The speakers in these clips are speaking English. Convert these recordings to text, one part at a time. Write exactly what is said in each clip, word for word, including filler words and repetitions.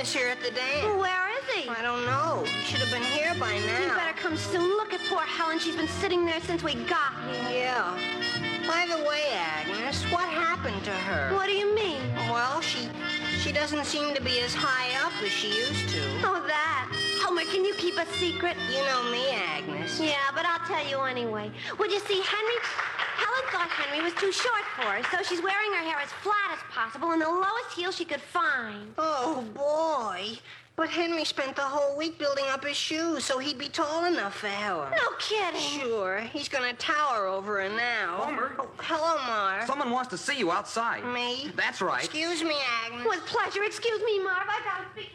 Agnes here at the dance. Where is he? I don't know. He should have been here by now. You better come soon. Look at poor Helen. She's been sitting there since we got here. Yeah. By the way, Agnes, what happened to her? What do you mean? Well, she she doesn't seem to be as high up as she used to. Oh, that. Homer, can you keep a secret? You know me, Agnes. Yeah, but I'll tell you anyway. Well, you see, Henry... Helen thought Henry was too short for her, so she's wearing her hair as flat as possible in the lowest heel she could find. Oh, boy. But Henry spent the whole week building up his shoes so he'd be tall enough for Helen. No kidding. Sure. He's gonna tower over her now. Homer. Oh, hello, Marv. Someone wants to see you outside. Me? That's right. Excuse me, Agnes. With pleasure. Excuse me, Marv. I gotta speak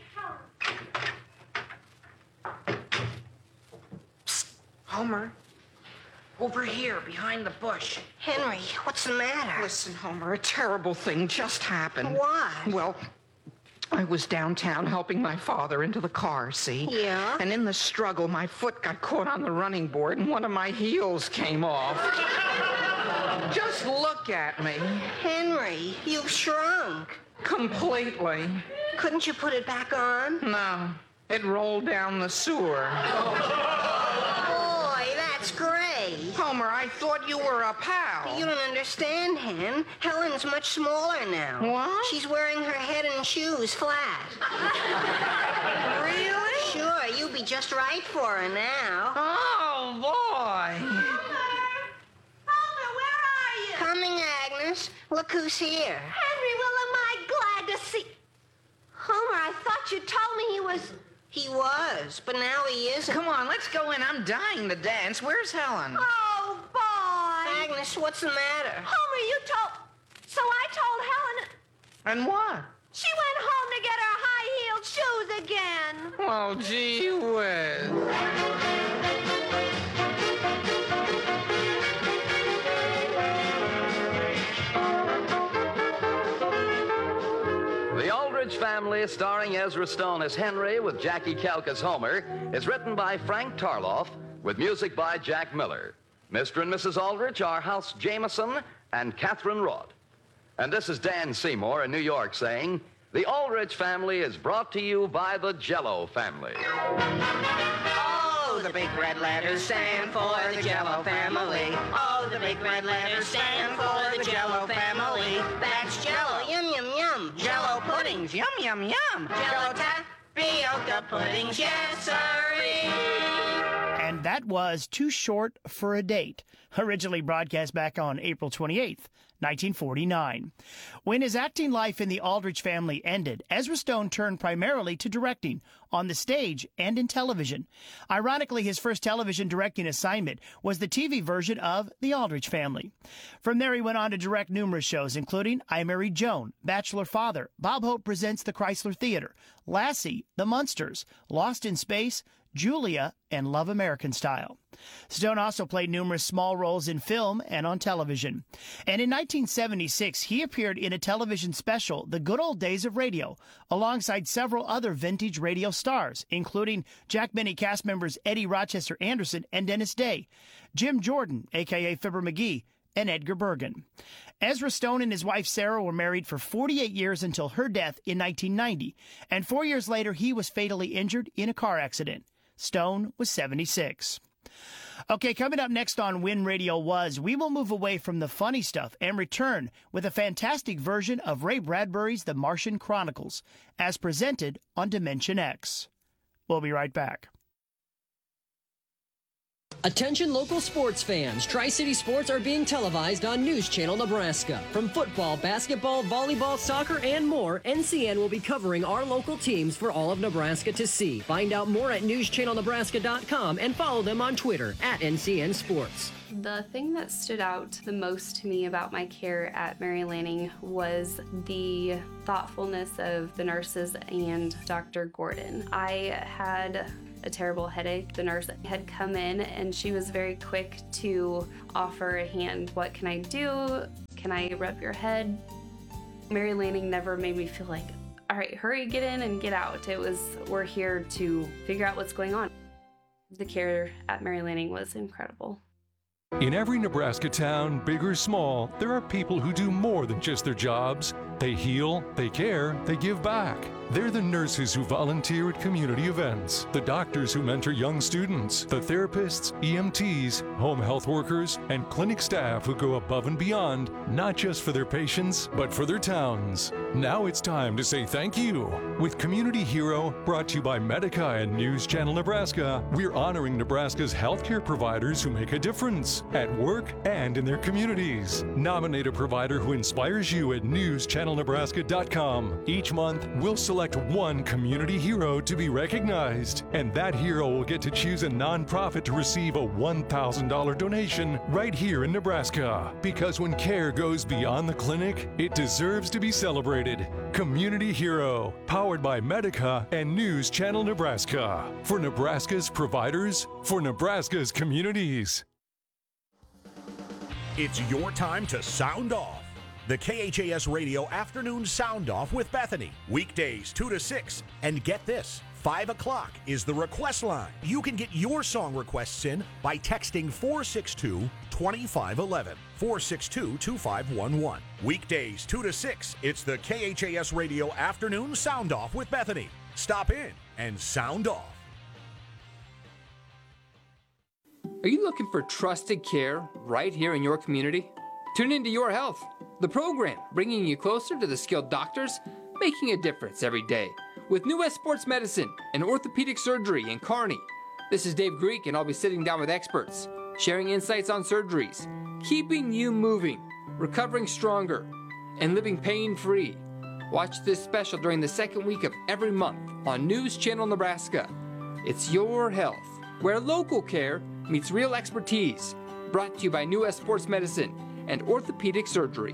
to Helen. Psst. Homer. Over here, behind the bush. Henry, what's the matter? Listen, Homer, a terrible thing just happened. What? Well, I was downtown helping my father into the car, see? Yeah? And in the struggle, my foot got caught on the running board and one of my heels came off. Just look at me. Henry, you've shrunk. Completely. Couldn't you put it back on? No, it rolled down the sewer. Boy, that's great. Homer, I thought you were a pal. You don't understand, Hen. Helen's much smaller now. What? She's wearing her head and shoes flat. Really? Sure, you'd be just right for her now. Oh, boy. Homer, where are you? Coming, Agnes. Look who's here. Henry, well, am I glad to see... Homer, I thought you told me he was... He was, but now he isn't. Come on, let's go in. I'm dying to dance. Where's Helen? Oh, boy. Agnes, what's the matter? Homer, you told... So I told Helen... And what? She went home to get her high-heeled shoes again. Well, gee whiz. The Aldrich Family, starring Ezra Stone as Henry with Jackie Kelk as Homer, is written by Frank Tarloff with music by Jack Miller. Mister and Missus Aldrich are House Jameson and Catherine Roth. And this is Dan Seymour in New York saying, The Aldrich Family is brought to you by the Jell-O family. Oh, the big red letters stand for the Jell-O family. Oh, the big red letters stand for the Jell-O family. That's Jell-O, yum, yum, yum. Jell-O puddings, yum, yum, yum. Jell-O tapioca puddings, yes, sirree. And that was Too Short for a Date, originally broadcast back on April twenty-eighth, nineteen forty-nine. When his acting life in the Aldrich Family ended, Ezra Stone turned primarily to directing on the stage and in television. Ironically, his first television directing assignment was the T V version of The Aldrich Family. From there, he went on to direct numerous shows, including I Married Joan, Bachelor Father, Bob Hope Presents the Chrysler Theater, Lassie, The Munsters, Lost in Space, Julia, and Love American Style. Stone also played numerous small roles in film and on television. And in nineteen seventy-six, he appeared in a television special, The Good Old Days of Radio, alongside several other vintage radio stars, including Jack Benny cast members Eddie Rochester Anderson and Dennis Day, Jim Jordan, a k a. Fibber McGee, and Edgar Bergen. Ezra Stone and his wife Sarah were married for forty-eight years until her death in nineteen ninety, and four years later he was fatally injured in a car accident. Stone was seventy-six. Okay, coming up next on When Radio Was, we will move away from the funny stuff and return with a fantastic version of Ray Bradbury's The Martian Chronicles, as presented on Dimension X. We'll be right back. Attention local sports fans. Tri-City Sports are being televised on News Channel Nebraska. From football, basketball, volleyball, soccer, and more, N C N will be covering our local teams for all of Nebraska to see. Find out more at news channel nebraska dot com and follow them on Twitter at N C N Sports. The thing that stood out the most to me about my care at Mary Lanning was the thoughtfulness of the nurses and Doctor Gordon. I had a terrible headache. The nurse had come in and she was very quick to offer a hand. What can I do? Can I rub your head? Mary Lanning never made me feel like, all right, hurry, get in and get out. It was, we're here to figure out what's going on. The care at Mary Lanning was incredible. In every Nebraska town, big or small, there are people who do more than just their jobs. They heal, they care, they give back. They're the nurses who volunteer at community events, the doctors who mentor young students, the therapists, E M Ts, home health workers, and clinic staff who go above and beyond, not just for their patients, but for their towns. Now it's time to say thank you. With Community Hero, brought to you by Medica and News Channel Nebraska, we're honoring Nebraska's healthcare providers who make a difference at work and in their communities. Nominate a provider who inspires you at news channel nebraska dot com. Each month, we'll select one community hero to be recognized, and that hero will get to choose a nonprofit to receive a one thousand dollars donation right here in Nebraska. Because when care goes beyond the clinic, it deserves to be celebrated. Community Hero, powered by Medica and News Channel Nebraska. For Nebraska's providers, for Nebraska's communities. It's your time to sound off. The K H A S Radio Afternoon Sound Off with Bethany. Weekdays two to six. And get this, five o'clock is the request line. You can get your song requests in by texting four six two, two five one one. four six two, two five one one. Weekdays two to six. It's the K H A S Radio Afternoon Sound Off with Bethany. Stop in and sound off. Are you looking for trusted care right here in your community? Tune into Your Health, the program bringing you closer to the skilled doctors making a difference every day with New West Sports Medicine and Orthopedic Surgery in Kearney. This is Dave Greek, and I'll be sitting down with experts, sharing insights on surgeries, keeping you moving, recovering stronger, and living pain-free. Watch this special during the second week of every month on News Channel Nebraska. It's Your Health, where local care meets real expertise. Brought to you by New West Sports Medicine and Orthopedic Surgery.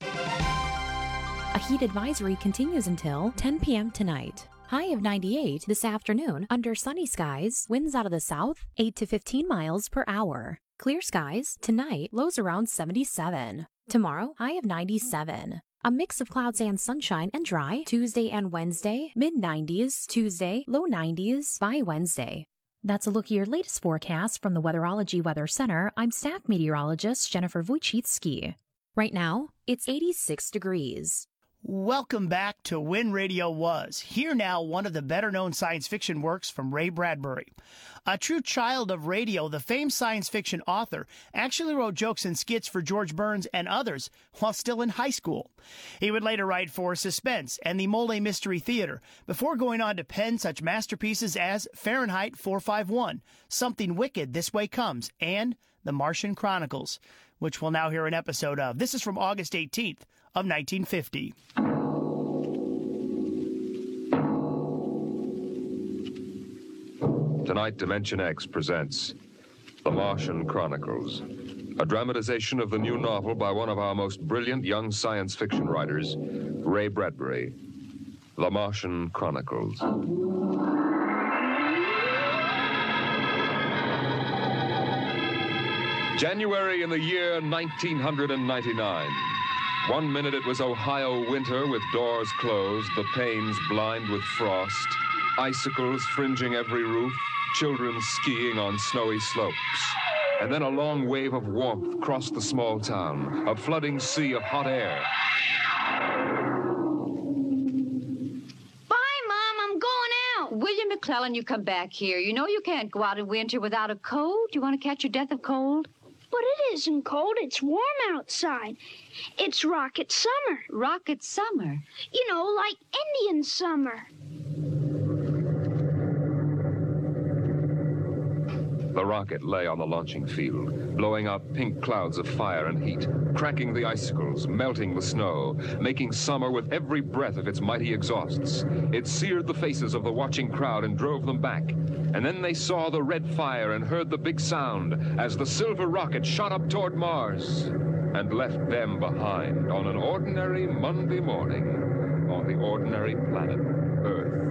A heat advisory continues until ten p.m. tonight. High of ninety-eight this afternoon under sunny skies, winds out of the south, eight to fifteen miles per hour. Clear skies tonight, lows around seventy-seven. Tomorrow, high of ninety-seven. A mix of clouds and sunshine and dry Tuesday and Wednesday, mid nineties, Tuesday, low nineties by Wednesday. That's a look at your latest forecast from the Weatherology Weather Center. I'm staff meteorologist Jennifer Wojcicki. Right now, it's eighty-six degrees. Welcome back to When Radio Was. Here now, one of the better-known science fiction works from Ray Bradbury. A true child of radio, the famed science fiction author actually wrote jokes and skits for George Burns and others while still in high school. He would later write for Suspense and the Mole Mystery Theater before going on to pen such masterpieces as Fahrenheit four fifty-one, Something Wicked This Way Comes, and The Martian Chronicles, which we'll now hear an episode of. This is from August eighteenth of nineteen fifty. Tonight, Dimension X presents The Martian Chronicles, a dramatization of the new novel by one of our most brilliant young science fiction writers, Ray Bradbury. The Martian Chronicles. January in the year nineteen ninety-nine. One minute it was Ohio winter with doors closed, the panes blind with frost, icicles fringing every roof, children skiing on snowy slopes. And then a long wave of warmth crossed the small town, a flooding sea of hot air. Bye, Mom, I'm going out. William McClellan, you come back here. You know you can't go out in winter without a coat. You want to catch your death of cold? But it isn't cold. It's warm outside. It's rocket summer. Rocket summer? You know, like Indian summer. The rocket lay on the launching field, blowing out pink clouds of fire and heat, cracking the icicles, melting the snow, making summer with every breath of its mighty exhausts. It seared the faces of the watching crowd and drove them back. And then they saw the red fire and heard the big sound as the silver rocket shot up toward Mars and left them behind on an ordinary Monday morning on the ordinary planet Earth.